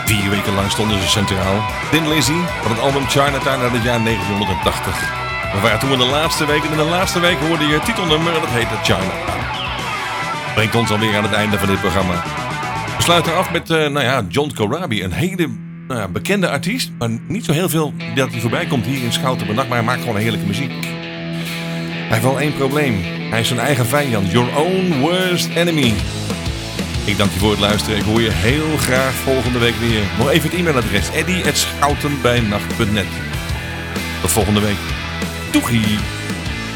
4 weken lang stonden ze centraal. Thin Lizzy van het album Chinatown uit het jaar 1980. We waren toen in de laatste week en in de laatste week hoorde je het titelnummer en dat heette Chinatown. Brengt ons alweer aan het einde van dit programma. We sluiten af met John Corabi, een hele bekende artiest, maar niet zo heel veel dat hij voorbij komt hier in Schouten per Nacht, maar hij maakt gewoon heerlijke muziek. Hij heeft wel één probleem. Hij is zijn eigen vijand. Your own worst enemy. Ik dank je voor het luisteren. Ik hoor je heel graag volgende week weer. Nog even het e-mailadres. eddy@schoutenbijnacht.net. Tot volgende week. Doegie!